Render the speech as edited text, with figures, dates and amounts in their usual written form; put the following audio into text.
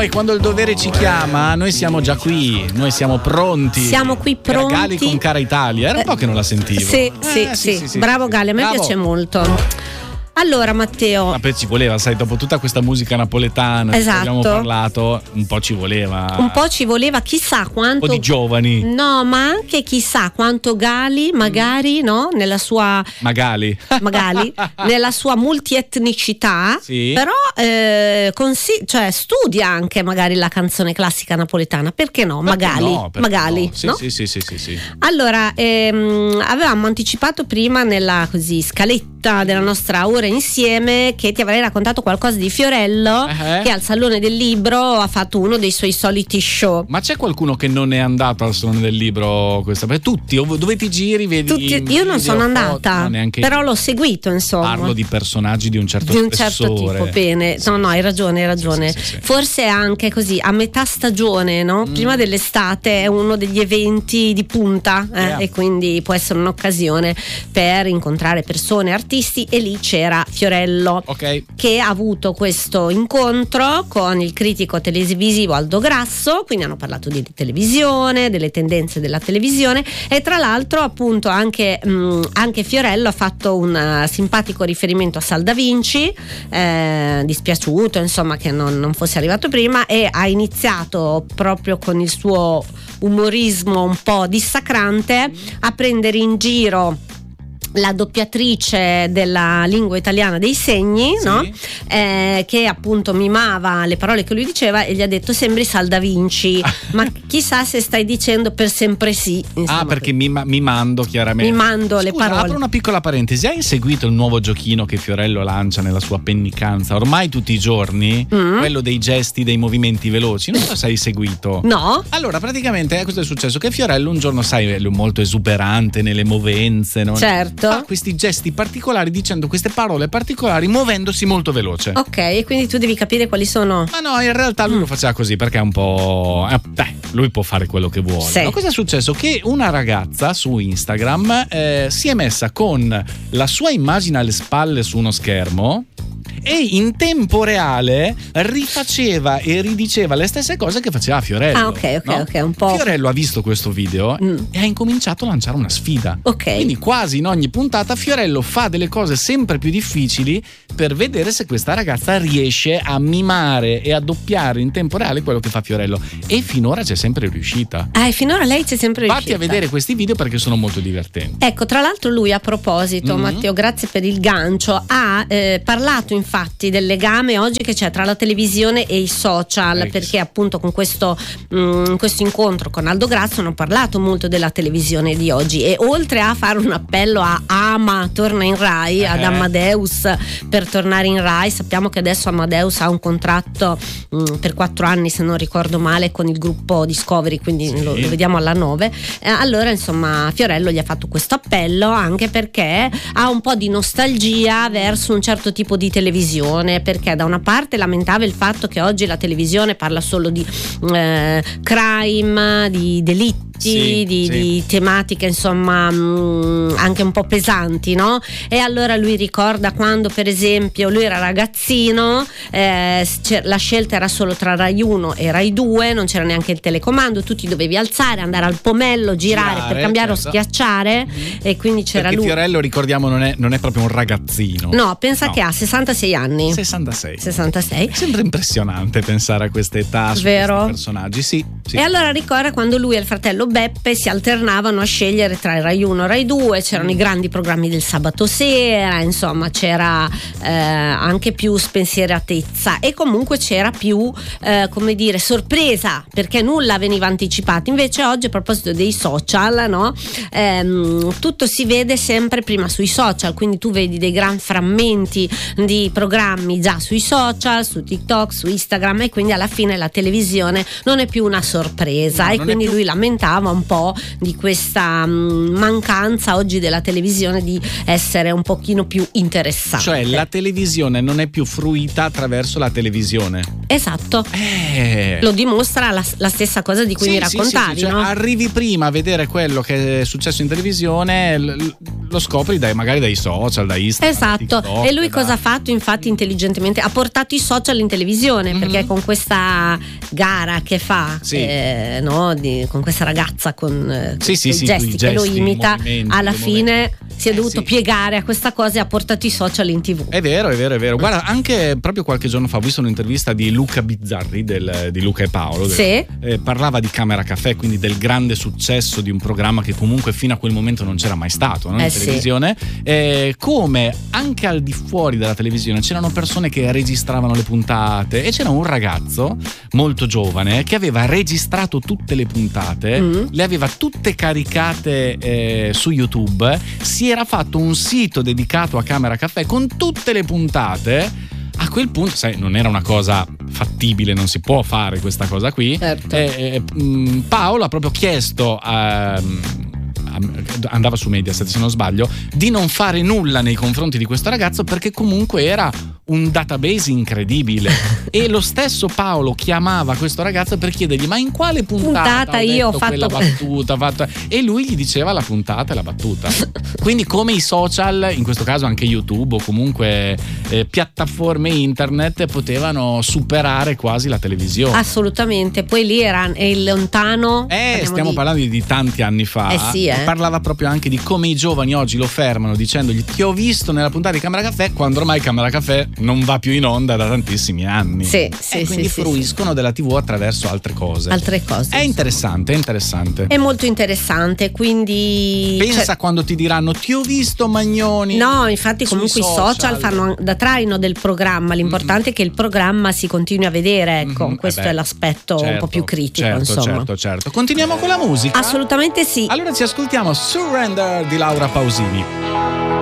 Noi quando il dovere ci chiama, noi siamo già qui, noi siamo pronti. Siamo qui pronti. Gali con Cara Italia, era un po' che non la sentivo. Sì. Bravo Gali, a me piace molto. Allora Matteo, ma poi ci voleva, sai, dopo tutta questa musica napoletana, esatto, abbiamo parlato, un po' ci voleva chissà quanto, un po' di giovani. No, ma anche chissà quanto Gali magari, no, nella sua magari nella sua multietnicità, sì, però cioè studia anche magari la canzone classica napoletana, perché no? Magali, no? Sì, no? Sì. Allora, avevamo anticipato prima nella scaletta della nostra ora insieme che ti avrei raccontato qualcosa di Fiorello, che al Salone del Libro ha fatto uno dei suoi soliti show. Ma c'è qualcuno che non è andato al Salone del Libro perché tutti, dove ti giri vedi tutti, io non sono andata, però l'ho seguito, insomma. Parlo di personaggi di un certo tipo, bene. No, hai ragione. Sì. Forse anche così a metà stagione, no? Prima dell'estate è uno degli eventi di punta, e quindi può essere un'occasione per incontrare persone, artisti, e lì c'era Fiorello, che ha avuto questo incontro con il critico televisivo Aldo Grasso, quindi hanno parlato di televisione, delle tendenze della televisione, e tra l'altro appunto anche Fiorello ha fatto un simpatico riferimento a Sal Da Vinci, dispiaciuto insomma che non fosse arrivato prima, e ha iniziato proprio con il suo umorismo un po' dissacrante a prendere in giro la doppiatrice della lingua italiana dei segni, sì, no? Che appunto mimava le parole che lui diceva e gli ha detto: sembri Sal Da Vinci. Ma chissà se stai dicendo per sempre sì, insomma, perché mimando chiaramente. Mimando le parole. Apro una piccola parentesi: hai seguito il nuovo giochino che Fiorello lancia nella sua pennicanza ormai tutti i giorni? Quello dei gesti, dei movimenti veloci, non so se hai seguito. No. Allora praticamente cosa è successo? Che Fiorello un giorno, sai, lui molto esuberante nelle movenze, no? Certo, fa questi gesti particolari dicendo queste parole particolari muovendosi molto veloce. Ok, e quindi tu devi capire quali sono. Ma no, in realtà lui lo faceva così perché è un po'... lui può fare quello che vuole. Sì. Ma cosa è successo? Che una ragazza su Instagram si è messa con la sua immagine alle spalle su uno schermo e in tempo reale rifaceva e ridiceva le stesse cose che faceva Fiorello. Ok, un po'. Fiorello ha visto questo video e ha incominciato a lanciare una sfida. Ok. Quindi quasi in ogni puntata Fiorello fa delle cose sempre più difficili per vedere se questa ragazza riesce a mimare e a doppiare in tempo reale quello che fa Fiorello. E finora c'è sempre riuscita. Finora lei c'è sempre riuscita. Vatti a vedere questi video perché sono molto divertenti. Ecco, tra l'altro lui, a proposito, Matteo, grazie per il gancio, ha parlato infatti del legame oggi che c'è tra la televisione e i social, perché appunto con questo incontro con Aldo Grasso hanno parlato molto della televisione di oggi, e oltre a fare un appello a Ama torna in Rai, ad Amadeus per tornare in Rai, sappiamo che adesso Amadeus ha un contratto per 4 anni se non ricordo male con il gruppo Discovery, quindi lo vediamo alla 9, allora insomma Fiorello gli ha fatto questo appello anche perché ha un po' di nostalgia verso un certo tipo di televisione, perché da una parte lamentava il fatto che oggi la televisione parla solo di crime, di delitti, di tematiche insomma anche un po' pesanti, no? E allora lui ricorda quando per esempio lui era ragazzino, la scelta era solo tra Rai 1 e Rai 2, non c'era neanche il telecomando, tu ti dovevi alzare, andare al pomello, girare per cambiare o schiacciare, e quindi c'era perché lui. Fiorello, ricordiamo, non è proprio un ragazzino. No, pensa che ha 66 anni. 66. È sempre impressionante pensare a questa età su questi personaggi, sì. E allora ricorda quando lui e il fratello Beppe si alternavano a scegliere tra Rai 1 e Rai 2, c'erano i grandi programmi del sabato sera, insomma c'era anche più spensieratezza e comunque c'era più come dire sorpresa, perché nulla veniva anticipato. Invece oggi, a proposito dei social, no? Tutto si vede sempre prima sui social, quindi tu vedi dei gran frammenti di programmi già sui social, su TikTok, su Instagram, e quindi alla fine la televisione non è più una sorpresa, e quindi lui lamentava un po' di questa mancanza oggi della televisione di essere un pochino più interessante. Cioè la televisione non è più fruita attraverso la televisione. Esatto. Lo dimostra la stessa cosa di cui mi raccontavi, cioè, no? arrivi prima a vedere quello che è successo in televisione, lo scopri magari dai social, da Instagram. Esatto. TikTok, e lui cosa ha fatto? Infatti intelligentemente ha portato i social in televisione, perché con questa gara che fa con questa ragazza con i gesti che lo imita, alla fine si è dovuto piegare a questa cosa e ha portato i social in TV. È vero. Guarda, anche proprio qualche giorno fa ho visto un'intervista di Luca Bizzarri di Luca e Paolo. Parlava di Camera Café, quindi del grande successo di un programma che comunque fino a quel momento non c'era mai stato, no? In televisione. Come anche al di fuori della televisione c'erano persone che registravano le puntate, e c'era un ragazzo molto giovane che aveva registrato tutte le puntate, le aveva tutte caricate su YouTube, si era fatto un sito dedicato a Camera Café con tutte le puntate. A quel punto, sai, non era una cosa fattibile, non si può fare questa cosa qui. Certo. Paolo ha proprio chiesto andava su Mediaset se non sbaglio, di non fare nulla nei confronti di questo ragazzo, perché comunque era un database incredibile. E lo stesso Paolo chiamava questo ragazzo per chiedergli: ma in quale puntata io ho fatto quella battuta? E lui gli diceva la puntata e la battuta. Quindi come i social, in questo caso anche YouTube o comunque piattaforme internet, potevano superare quasi la televisione. Assolutamente. Poi lì era il lontano, stiamo parlando di tanti anni fa. Parlava proprio anche di come i giovani oggi lo fermano dicendogli: ti ho visto nella puntata di Camera Café, quando ormai Camera Café non va più in onda da tantissimi anni. Quindi fruiscono della TV attraverso altre cose. È interessante. È molto interessante, quindi pensa quando ti diranno: ti ho visto Magnoni. No, infatti comunque i social fanno da traino del programma. L'importante è che il programma si continui a vedere, ecco. Questo è l'aspetto un po' più critico, insomma. Certo. Continuiamo con la musica? Assolutamente sì. Allora ci ascoltiamo Surrender di Laura Pausini.